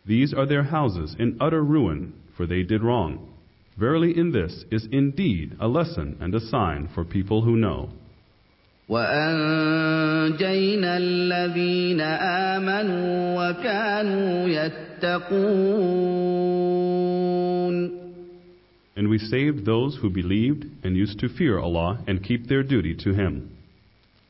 These are their houses in utter ruin, for they did wrong. Verily in this is indeed a lesson and a sign for people who know. وَأَنْجَيْنَا الَّذِينَ آمَنُوا وَكَانُوا يَتَّقُونَ. And we saved those who believed and used to fear Allah and keep their duty to Him.